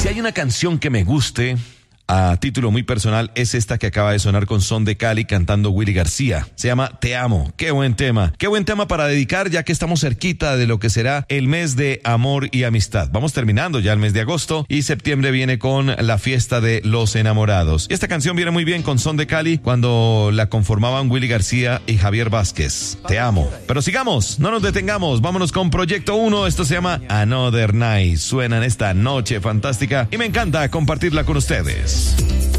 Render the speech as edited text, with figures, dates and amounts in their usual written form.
Si hay una canción que me guste, a título muy personal, es esta que acaba de sonar con Son de Cali cantando Willy García. Se llama Te Amo. Qué buen tema. Qué buen tema para dedicar, ya que estamos cerquita de lo que será el mes de amor y amistad. Vamos terminando ya el mes de agosto y septiembre viene con la fiesta de los enamorados. Y esta canción viene muy bien con Son de Cali cuando la conformaban Willy García y Javier Vázquez. Te amo. Pero sigamos, no nos detengamos. Vámonos con Proyecto 1. Esto se llama Another Night. Suena en esta noche fantástica y me encanta compartirla con ustedes.